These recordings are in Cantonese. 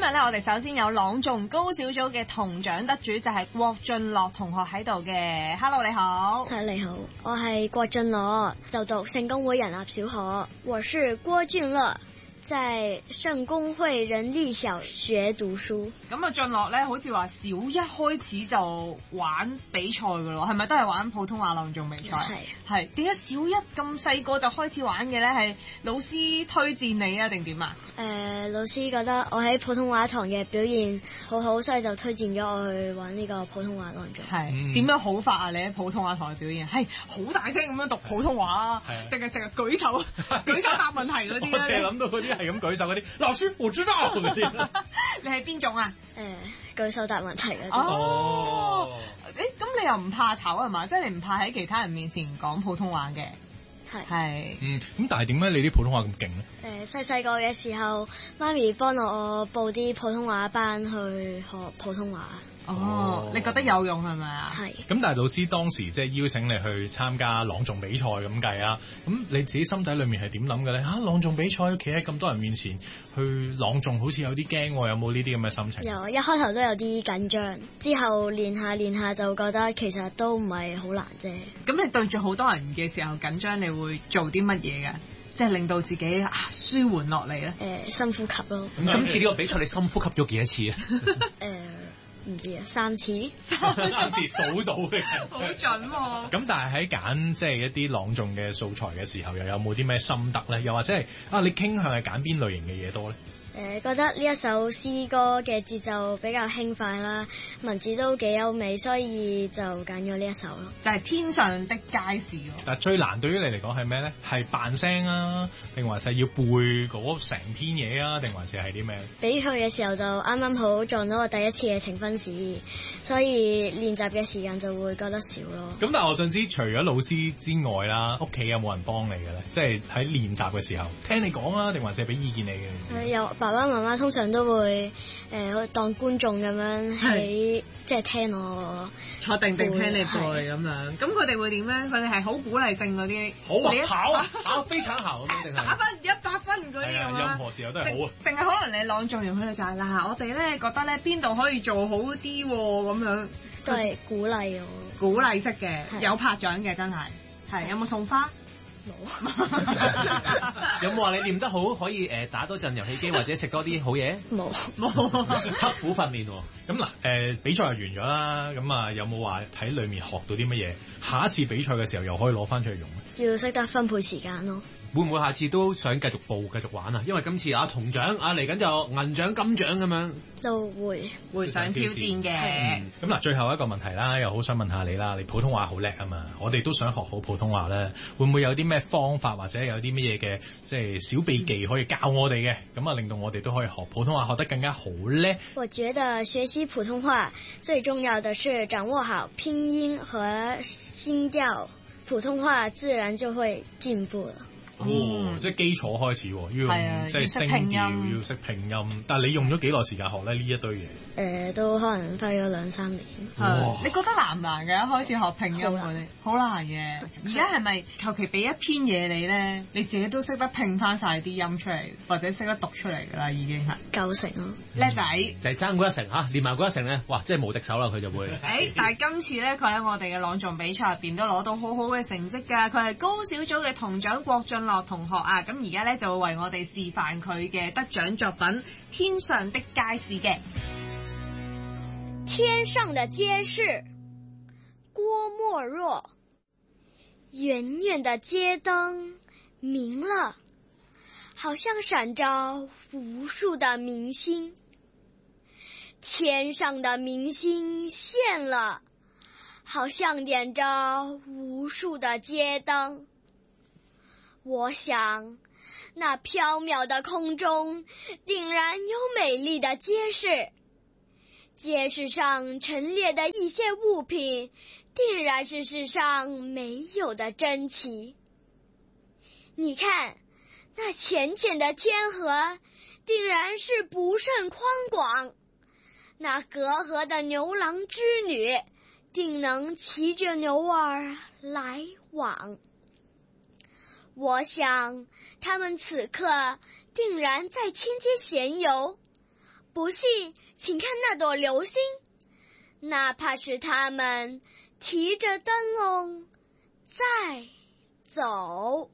日咧，我哋首先有朗誦高小組嘅銅獎得主就係郭俊樂同學喺度嘅。Hello， 你好。 你好，我係郭俊樂，就讀聖公會仁立小學。我是郭俊樂，在聖公會仁立小學讀書。 咁啊，俊樂咧，好似話小一開始就玩比賽噶咯，係咪都係玩普通話朗誦比賽？係點解小一咁細個就開始玩嘅咧？係老師推薦你啊，定點啊？ 老師覺得我喺普通話堂嘅表現好好，所以就推薦咗我去玩呢個普通話朗誦。 係點樣好法啊？你喺普通話堂嘅表現係好大聲咁樣讀普通話啊？定係成日舉手答問題嗰啲咧？ 我淨係諗到嗰啲係咁舉手嗰啲，老師我知道嗰啲。 你係邊種啊？ 舉手答問題嗰啲。 哦，咁你又唔怕醜係嘛？即係你唔怕喺其他人面前講普通話嘅？係。 咁但係點解你啲普通話咁勁咧？ 細個嘅時候，媽咪幫我報啲普通話班去學普通話。 你覺得有用係咪啊？係。 咁但係老師當時即係邀請你去參加朗誦比賽咁計啊，咁你自己心底裏面係點諗嘅咧？朗誦比賽企喺咁多人面前去朗誦，好似有啲驚喎，有冇呢啲咁嘅心情？ 有，一開頭都有啲緊張，之後練下就覺得其實都唔係好難啫。 咁你對住好多人嘅時候緊張，你會做啲乜嘢㗎？即係令到自己舒緩落嚟咧？ 深呼吸咯。 咁今次呢個比賽你深呼吸咗幾多次啊？ 唔知啊，3次 ，3次數到嘅， 好準喎。 咁但係喺揀即係一啲朗誦嘅素材嘅時候，又有冇啲咩心得咧？又或者係你傾向係揀邊類型嘅嘢多咧？ 覺得呢一首詩歌嘅節奏比較輕快啦，文字都幾優美，所以就揀咗呢一首咯。 就係天上的街市喎。 但最難對於你嚟講係咩咧？係扮聲啊，定還是要背嗰成篇嘢啊？定還是係啲咩？ 比賽嘅時候就啱啱好撞到我第一次嘅呈分試，所以練習嘅時間就會覺得少咯。 咁但係我想知，除咗老師之外啦，屋企有冇人幫你嘅咧？即係喺練習嘅時候聽你講啊，定還是係俾意見你嘅？ 有。爸爸媽媽通常都會當觀眾咁樣喺即係聽我坐定聽你背咁樣。咁佢哋會點咧？佢哋係好鼓勵性嗰啲， 好跑非常好咁樣，定係打分100分嗰啲咁樣。 任何時候都係好啊。定係可能你朗誦完佢哋就係嗱，我哋咧覺得咧邊度可以做好啲咁樣， 都係鼓勵我。 鼓勵式嘅，有拍獎嘅真係。係有冇送花？ 冇。有冇話你練得好可以打多陣遊戲機或者食多啲好嘢？ 冇。 刻苦訓練喎。 咁嗱比賽就完咗啦，咁有冇話喺裡面學到啲乜嘢？下一次比賽嘅時候又可以攞翻出嚟用咧？ 要識得分配時間咯。 會唔會下次都想繼續報繼續玩啊？因為今次銅獎嚟緊就銀獎金獎咁樣。 都會想挑戰嘅。 咁嗱，最後一個問題啦，又好想問下你啦。你普通話好叻啊嘛，我哋都想學好普通話咧。會唔會有啲咩方法或者有啲乜嘢嘅即係小秘技可以教我哋嘅？咁令到我哋都可以學普通話學得更加好咧？ 我覺得學習普通話最重要的是掌握好拼音和聲調，普通話自然就會進步了。 即係基礎開始，要用即係聲調，要識拼音。但係你用咗幾耐時間學咧呢一堆嘢？ 都可能花咗2-3年。 你覺得難唔難嘅？開始學拼音嗰啲好難嘅。而家係咪求其俾一篇嘢你咧，你自己都識得拼翻晒啲音出嚟，或者識得讀出嚟㗎啦？已經係 90%咯， 叻仔就係爭嗰1成嚇，練埋嗰1成咧，哇！真係無敵手啦，佢就會。 但係今次咧，佢喺我哋嘅朗誦比賽入邊都攞到好好嘅成績㗎。佢係高小組嘅銅獎郭俊樂同學啊，咁而家咧就會為我哋示範佢嘅得獎作品《天上的街市》嘅。 天上的街市，郭沫若。遠遠的街燈明了，好像閃着無數的明星。天上的明星現了，好像點着無數的街燈。我想，那縹緲的空中定然有美麗的街市，街市上陳列的一些物品定然是世上沒有的珍奇。你看，那淺淺的天河定然是不甚寬廣，那隔河的牛郎織女定能騎着牛兒來往。我想他們此刻定然在清街閒遊， 不信，请看那朵流星，哪怕是他们提着灯笼在走。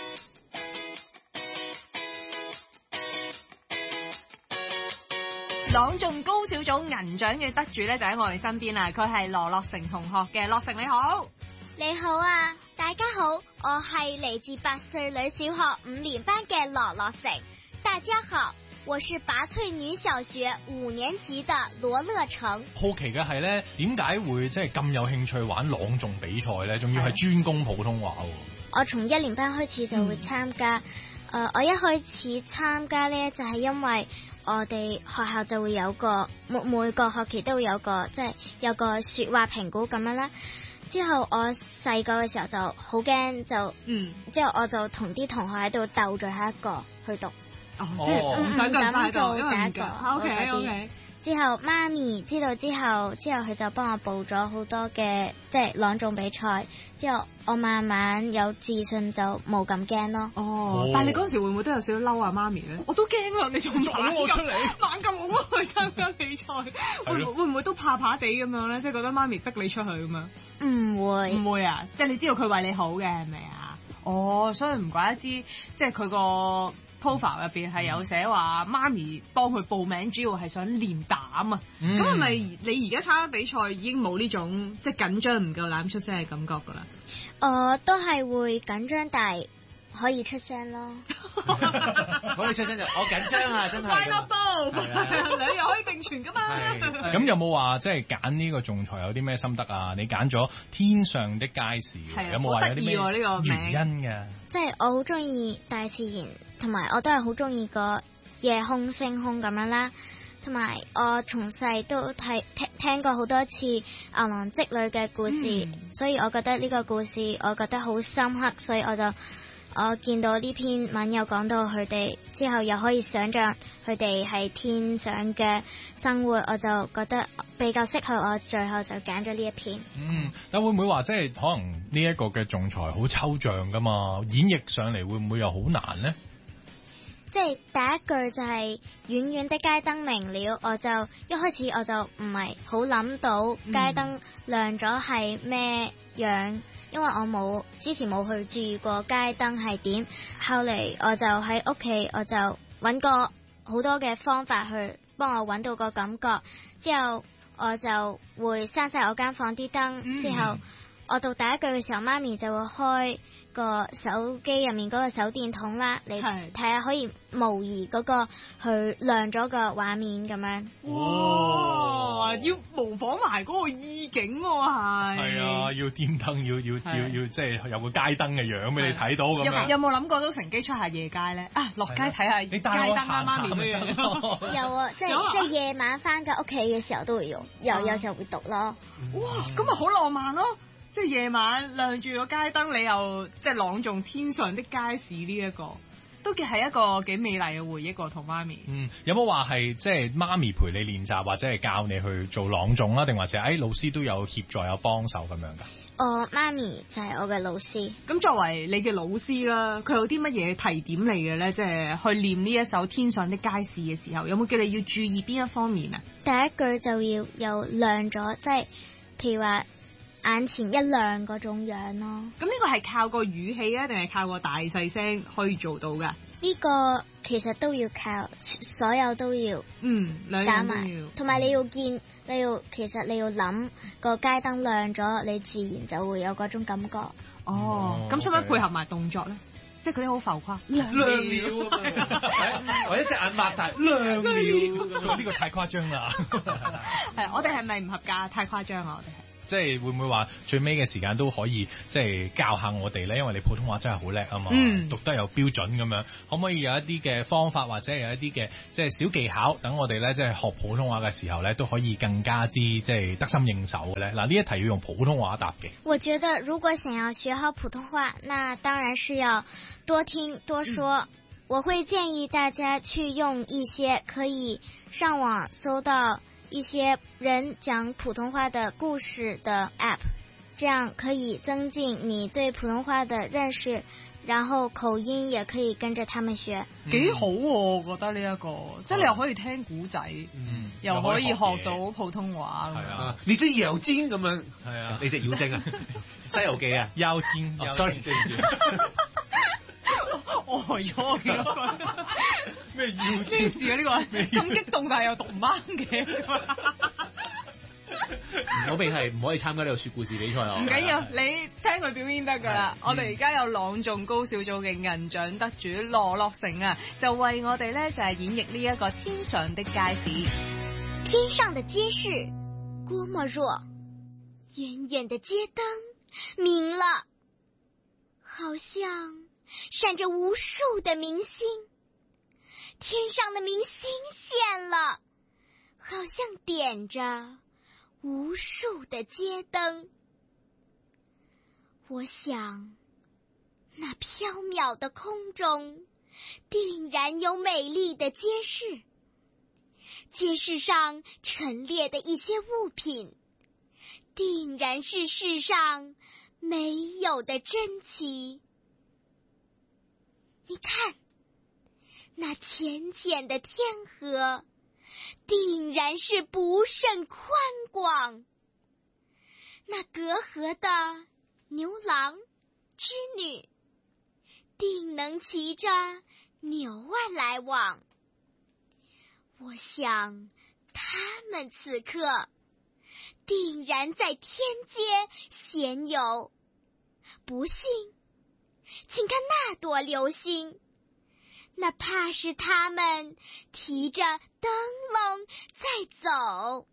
朗誦高小組銀獎嘅得主咧就喺我哋身邊啦，佢係羅樂成同學嘅。樂成你好。 你好啊，大家好，我係嚟自8歲女小學5年班嘅羅樂成。大家好，我是拔萃女小學5年級的羅樂成。 好奇嘅係咧，點解會即係咁有興趣玩朗誦比賽咧？仲要係專攻普通話喎。 我從1年班開始就會參加。我一開始參加咧就係因為我哋學校就會有個每個學期都會有個即係有個說話評估咁樣啦。之後我細個嘅時候就好驚，之後我就同啲同學喺度鬥最後一個去讀。 即係唔想咁做第一個。 OK。 之後媽咪知道之後佢就幫我報咗好多嘅即係朗誦比賽。之後我慢慢有自信就冇咁驚咯。 但係你嗰陣時會唔會都有少少嬲啊媽咪咧？我都驚啊！你仲闖我出嚟，猛咁我去參加比賽，會唔會都怕怕地咁樣咧？即係覺得媽咪逼你出去咁樣？唔會啊！即係你知道佢為你好嘅係咪啊？所以唔怪得知，即係佢個profile 入邊係有寫話媽咪幫佢報名，主要係想練膽啊。咁係咪你而家參加比賽已經冇呢種即係緊張唔夠膽出聲嘅感覺㗎啦？ 我都係會緊張，但係可以出聲咯。 可以出聲就我緊張啊，真係。快樂到， 兩樣可以並存㗎嘛。 咁有冇話即係揀呢個仲裁有啲咩心得啊？你揀咗天上的街市，有冇話有啲咩原因嘅？ 即係我好中意大自然，同埋我都係好中意個夜空星空咁樣啦。同埋我從細都聽過好多次牛郎織女嘅故事，所以我覺得呢個故事我覺得好深刻，所以我見到呢篇文有講到佢哋之後，又可以想像佢哋喺天上嘅生活，我就覺得比較適合我，最後就揀咗呢一篇。 但會唔會話即係可能呢一個嘅仲裁好抽象㗎嘛？演繹上嚟會唔會又好難呢？ 即係第一句就係遠遠的街燈明了，我就一開始我就唔係好諗到街燈亮咗係咩樣，因為我之前冇去注意過街燈係點。後嚟我就喺屋企，我就揾過好多嘅方法去幫我揾到個感覺。之後我就會閂晒我間房啲燈。之後我讀第一句嘅時候，媽咪就會開個手機入面嗰個手電筒啦，你睇下可以模擬嗰個去亮咗個畫面咁樣。 哇！要模仿埋嗰個意境喎，係啊，要點燈，要即係有個街燈嘅樣俾你睇到咁樣。 有冇諗過都乘機出下夜街咧？落街睇下街燈啊，媽咪咁樣。 有啊，即係夜晚翻嘅屋企嘅時候都會用，有時候會讀咯。 哇！咁咪好浪漫咯！即係夜晚亮住個街燈，你又即係朗誦天上的街市呢一個，都係一個幾美麗嘅回憶喎，同媽咪。 有冇話係即係媽咪陪你練習，或者係教你去做朗誦啦，定還是老師都有協助有幫手咁樣㗎？ 我媽咪就係我嘅老師。 咁作為你嘅老師啦，佢有啲乜嘢提點你嘅咧？即係去練呢一首天上的街市嘅時候，有冇叫你要注意邊一方面啊？ 第一句就要有亮咗，即係譬如話眼前一亮嗰種樣咯。 咁呢個係靠個語氣啊，定係靠個大細聲可以做到㗎？ 呢個其實都要靠，所有都要， 兩樣都要。 同埋你要其實你要諗個街燈亮咗，你自然就會有嗰種感覺。 咁使唔使配合埋動作咧？即係嗰啲好浮誇， 亮了，或者隻眼擘大，亮了， 呢個太誇張啦。 係，我哋係咪唔合格？太誇張啊！我哋係。 即係會唔會話最尾嘅時間都可以即係教下我哋咧？因為你普通話真係好叻啊嘛，讀得又標準咁樣，可唔可以有一啲嘅方法或者有一啲嘅即係小技巧，等我哋咧即係學普通話嘅時候咧都可以更加之即係得心應手嘅咧？嗱，呢一題要用普通話答嘅。 我覺得如果想要學好普通話，那當然是要多聽多說。我會建議大家去用一些可以上網搜到一些人講普通話的故事的 app， 這樣可以增進你對普通話的認識， 然後口音也可以跟着他們學。 幾好喎，我覺得呢一個，即係你又可以聽古仔，又可以學到普通話。 係啊，你隻妖精咁樣， 係啊， 你隻妖精啊，《西遊記》啊， 妖精 ，sorry，對唔住。 呆咗嘅咩妖精？ 咩事啊？呢個咁激動，但係又讀唔啱嘅。 我未係唔可以參加呢個說故事比賽啊！ 唔緊要，你聽佢表演得㗎啦。我哋而家有朗誦高小組嘅銀獎得主羅樂成啊，就為我哋咧就係演繹呢一個天上的街市。 天上的街市，郭沫若，遠遠的街燈明了，好像閃着無數的明星，天上的明星現了，好像點着無數的街燈。我想，那縹緲的空中定然有美麗的街市，街市上陳列的一些物品定然是世上沒有的珍奇。你看，那淺淺的天河定然是不甚寬廣，那隔河的牛郎織女定能騎着牛兒來往。我想他們此刻定然在天街閒遊，不信請看那朵流星，那怕是他們提着燈籠在走。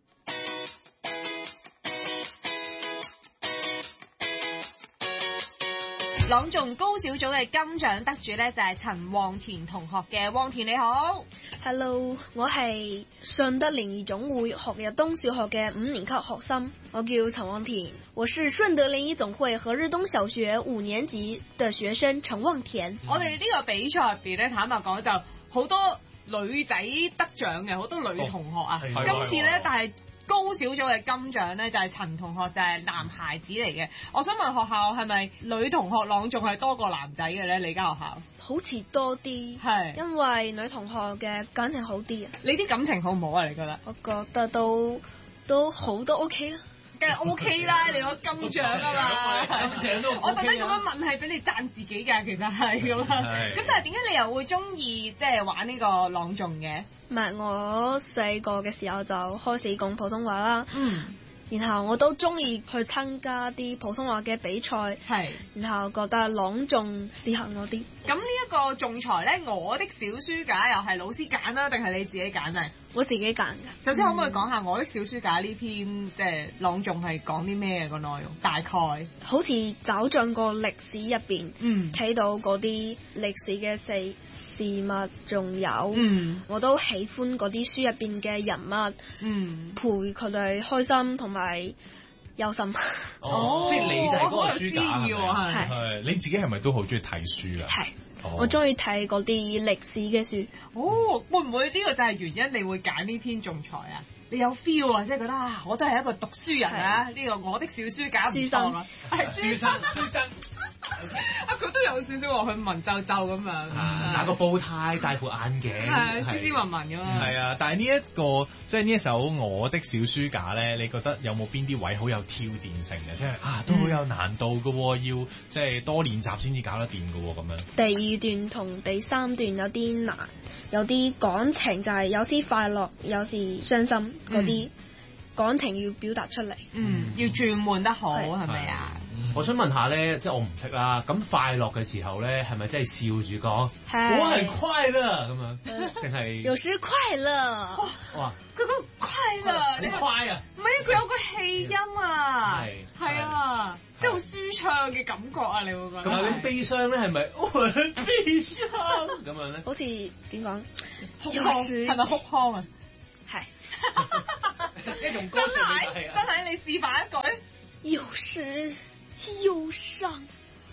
朗誦高小組嘅金獎得主咧就係陳旺田同學嘅。旺田你好。 Hello， 我係順德聯誼總會學日東小學嘅5年級學生，我叫陳旺田，我是順德聯誼總會何日東小學5年級的學生陳旺田。 我哋呢個比賽入邊咧，坦白講就好多女仔得獎嘅，好多女同學啊。今次咧，但係高小組嘅金獎咧就係陳同學，就係男孩子嚟嘅。我想問學校係咪女同學朗誦係多過男仔嘅咧？你間學校好似多啲， 係因為女同學嘅感情好啲啊。 你啲感情好唔好啊？你覺得？ 我覺得都好都 OK 啦。 梗係 OK 啦，你攞金獎啊嘛， 金獎都 OK 啊。 我覺得咁樣問係俾你讚自己㗎，其實係咁樣。咁但係點解你又會中意即係玩呢個朗誦嘅？ 唔係，我細個嘅時候就開始講普通話啦。 嗯。 然後我都中意去參加啲普通話嘅比賽， 係， 然後覺得朗誦適合我啲。 咁呢一個仲裁咧，我的小書架又係老師揀啦，定係你自己揀啊？ 我自己揀㗎。 首先可唔可以講下我的小書架呢篇即係朗誦係講啲咩個內容？大概好似走進個歷史入邊，睇到嗰啲歷史嘅事物，仲有，我都喜歡嗰啲書入邊嘅人物，陪佢哋開心同埋憂心。 哦，所以你就係嗰個書架係。 係，你自己係咪都好中意睇書啊？ 係。我中意睇嗰啲歷史嘅書。 哦，會唔會呢個就係原因你會揀呢篇仲裁啊？你有 feel 啊，即係覺得啊，我都係一個讀書人啊！呢個我的小書架唔錯啊，係書生。啊，佢都有少少話佢文縐縐咁樣， 戴個煲呔，戴副眼鏡， 斯斯文文咁樣。 係啊，但係呢一個即係呢一首我的小書架咧，你覺得有冇邊啲位好有挑戰性嘅？即係啊，都好有難度嘅喎，要即係多練習先至搞得掂嘅喎，咁樣。 第2段同第3段有啲難，有啲感情就係有時快樂，有時傷心嗰啲感情要表達出嚟。 要轉換得好，係咪啊？ 我想問下咧，即係我唔識啦。咁快樂嘅時候咧，係咪真係笑住講我係快樂咁樣，定係有時快樂？ 哇！ 佢講快樂， 你快啊？ 唔係啊，佢有個氣音啊，係啊，即係好舒暢嘅感覺啊！你會覺得咁悲傷咧，係咪悲傷咁樣咧？ 好似點講？ 哭腔係咪哭腔啊？ 係。 一種歌唱真係，你示範一句。 有時憂傷。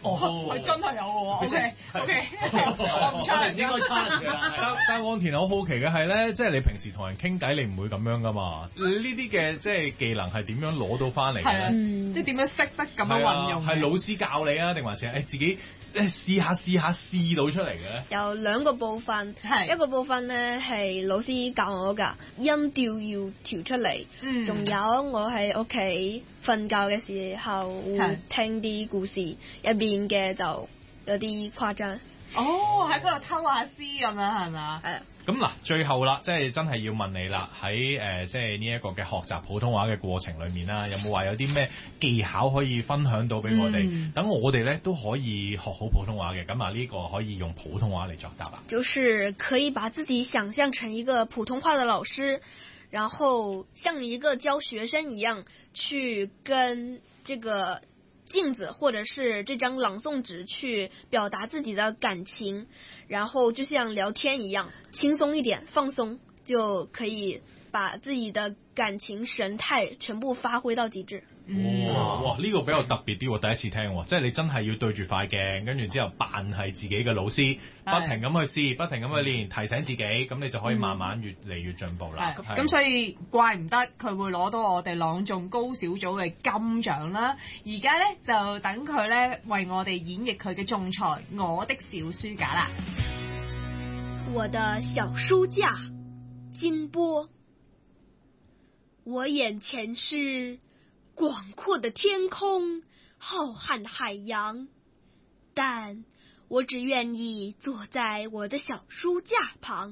係真係有喎。OK， 我唔差， 應該差嘅。 但係岸田好好奇嘅係咧，即係你平時同人傾偈，你唔會咁樣噶嘛？你呢啲嘅即係技能係點樣攞到翻嚟嘅咧？ 即係點樣識得咁樣運用？ 係老師教你啊，定還是自己試到出嚟嘅咧？ 有兩個部分，一個部分咧係老師教我㗎，音調要調出嚟。仲有我喺屋企瞓覺嘅時候會聽啲故事，入邊嘅就有啲誇張。 喺嗰度偷下師咁樣係咪啊？ 係。 咁嗱，最後啦，即係真係要問你啦，喺即係呢一個嘅學習普通話嘅過程裏面啦，有冇話有啲咩技巧可以分享到俾我哋，等我哋咧都可以學好普通話嘅？咁啊，呢個可以用普通話嚟作答啦。 就是可以把自己想象成一個普通話的老師，然後像一個教學生一樣，去跟這個鏡子或者是這張朗誦紙去表達自己的感情，然後就像聊天一樣，輕鬆一點，放鬆，就可以把自己的感情神態全部發揮到極致。 哇！呢個比較特別啲喎，第一次聽喎，即係你真係要對住塊鏡，跟住之後扮係自己嘅老師，不停咁去試，不停咁去練，提醒自己，咁你就可以慢慢越嚟越進步啦。 咁所以怪唔得佢會攞到我哋朗誦高小組嘅金獎啦。而家咧就等佢咧為我哋演繹佢嘅仲裁《我的小書架》啦。 我的小書架，金波。我眼前是廣闊的天空，浩瀚的海洋，但我只願意坐在我的小書架旁。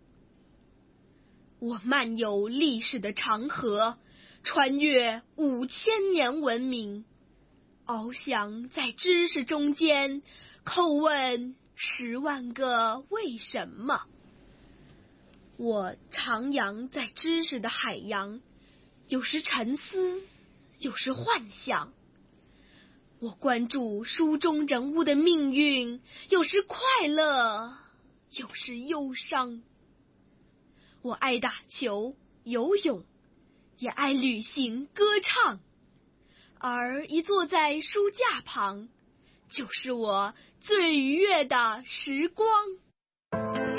我漫遊歷史的長河，穿越5000年文明，翱翔在知識中間，叩問10萬個為什麼。我徜徉在知識的海洋，有時沉思，有時幻想。我關注書中人物的命運，有時快樂，有時憂傷。我愛打球、游泳，也愛旅行、歌唱。而一坐在書架旁，就是我最愉悅的時光。